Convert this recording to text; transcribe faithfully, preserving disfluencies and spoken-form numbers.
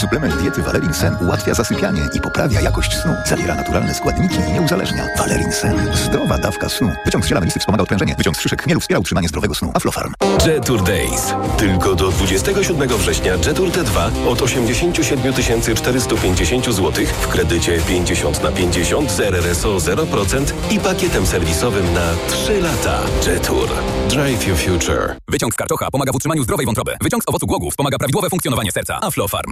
Suplement diety Valerin Sen ułatwia zasypianie i poprawia jakość snu. Zawiera naturalne składniki i nie uzależnia. Valerin Sen. Zdrowa dawka snu. Wyciąg z ziela melisy wspomaga odprężenie. Wyciąg z szyszek chmielu wspiera utrzymanie zdrowego snu. Aflofarm. Jetour Days. Tylko do dwudziestego siódmego września Jetour T dwa od osiemdziesiąt siedem tysięcy czterysta pięćdziesiąt złotych w kredycie pięćdziesiąt na pięćdziesiąt z R R S O zero procent i pakietem serwisowym na trzy lata. Jetour. Drive your future. Wyciąg z karczocha pomaga w utrzymaniu zdrowej wątroby. Wyciąg z owocu głogów pomaga prawidłowe funkcjonowanie serca. Aflofarm.